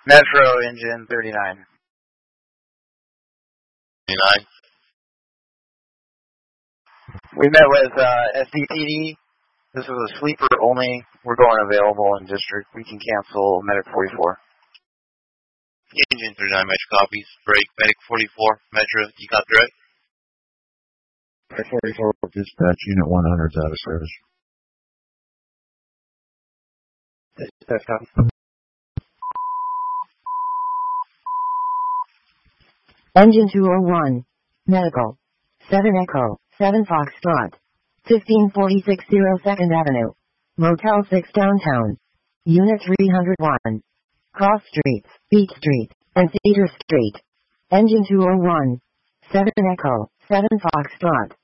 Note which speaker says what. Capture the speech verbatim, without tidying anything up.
Speaker 1: Metro engine thirty-nine.
Speaker 2: thirty-nine.
Speaker 1: We met with uh, S D P D. This was a sleeper only. We're going available in district. We can cancel Medic forty-four.
Speaker 2: Engine thirty-nine, Metro copies. Break, Medic forty-four, Metro, you got direct?
Speaker 3: Medic forty-four, dispatch, unit one hundred out of service.
Speaker 1: Dispatch copy.
Speaker 4: Engine two oh one. Medical. seven Echo, seven Foxtrot. fifteen forty-six oh second Avenue. Motel six downtown. Unit three oh one. Cross Streets, Beach Street, and Cedar Street. Engine two oh one. seven Echo, seven Foxtrot.